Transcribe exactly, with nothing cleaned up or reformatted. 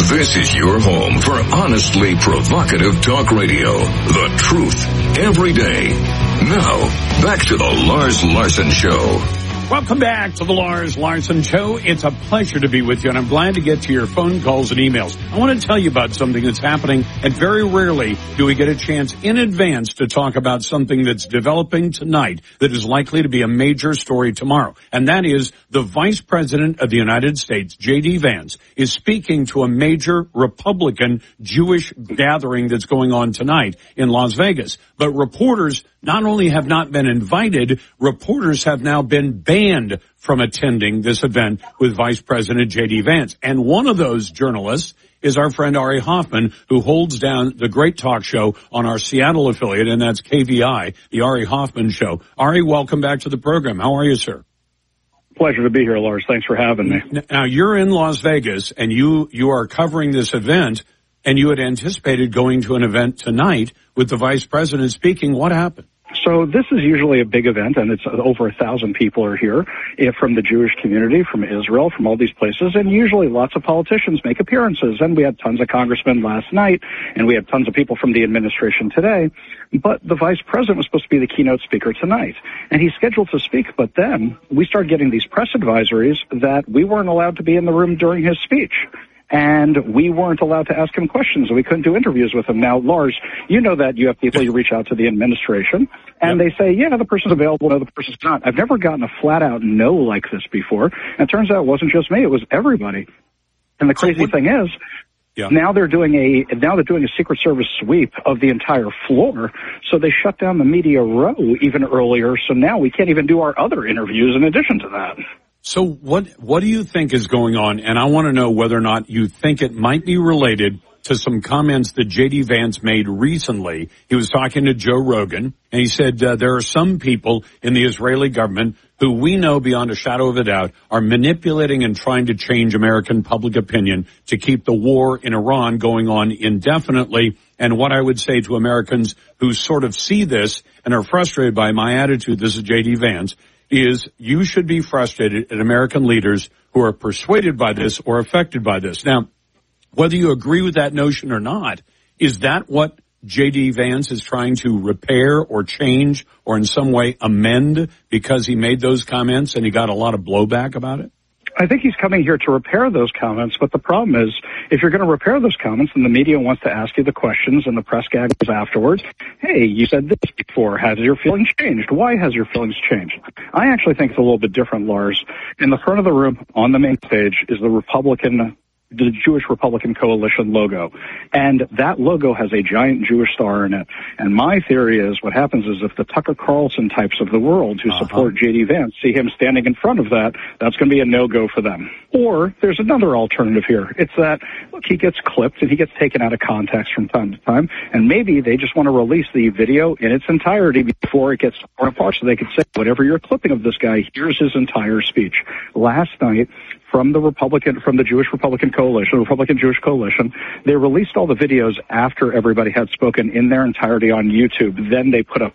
This is your home for honestly provocative talk radio. The truth every day. Now, back to the Lars Larson Show. Welcome back to the Lars Larson Show. It's a pleasure to be with you, and I'm glad to get to your phone calls and emails. I want to tell you about something that's happening, and very rarely do we get a chance in advance to talk about something that's developing tonight that is likely to be a major story tomorrow. And that is the Vice President of the United States, J D. Vance, is speaking to a major Republican Jewish gathering that's going on tonight in Las Vegas. But reporters not only have not been invited, reporters have now been banned from attending this event with Vice President J D. Vance. And one of those journalists is our friend Ari Hoffman, who holds down the great talk show on our Seattle affiliate, and that's K V I, the Ari Hoffman Show. Ari, welcome back to the program. How are you, sir? Pleasure to be here, Lars. Thanks for having me. Now, you're in Las Vegas, and you, you are covering this event, and you had anticipated going to an event tonight with the Vice President speaking. What happened? So this is usually a big event, and it's over a thousand people are here from the Jewish community, from Israel, from all these places, and usually lots of politicians make appearances. And we had tons of congressmen last night, and we had tons of people from the administration today. But the vice president was supposed to be the keynote speaker tonight, and he's scheduled to speak. But then we started getting these press advisories that we weren't allowed to be in the room during his speech. And we weren't allowed to ask him questions, and we couldn't do interviews with him. Now, Lars, you know that you have people you reach out to the administration, and yep. they say, yeah, the person's available, no, the person's not. I've never gotten a flat-out no like this before, and it turns out it wasn't just me, it was everybody. And the crazy so, thing is, yeah. now they're doing a now they're doing a Secret Service sweep of the entire floor, so they shut down the media row even earlier, so now we can't even do our other interviews in addition to that. So what what do you think is going on? And I want to know whether or not you think it might be related to some comments that J D. Vance made recently. He was talking to Joe Rogan, and he said uh, there are some people in the Israeli government who we know beyond a shadow of a doubt are manipulating and trying to change American public opinion to keep the war in Iran going on indefinitely. And what I would say to Americans who sort of see this and are frustrated by my attitude, this is J D. Vance, is you should be frustrated at American leaders who are persuaded by this or affected by this. Now, whether you agree with that notion or not, is that what J D. Vance is trying to repair or change or in some way amend because he made those comments and he got a lot of blowback about it? I think he's coming here to repair those comments, but the problem is, if you're going to repair those comments and the media wants to ask you the questions and the press gags afterwards, hey, you said this before, has your feelings changed? Why has your feelings changed? I actually think it's a little bit different, Lars. In the front of the room, on the main stage, is the Republican the Jewish Republican Coalition logo. And that logo has a giant Jewish star in it. And my theory is what happens is if the Tucker Carlson types of the world who uh-huh. support J D. Vance see him standing in front of that, that's going to be a no-go for them. Or there's another alternative here. It's that, look, he gets clipped and he gets taken out of context from time to time. And maybe they just want to release the video in its entirety before it gets torn apart so they could say, whatever you're clipping of this guy, here's his entire speech. Last night, from the Republican, from the Jewish Republican Coalition, Republican Jewish Coalition, they released all the videos after everybody had spoken in their entirety on YouTube. Then they put up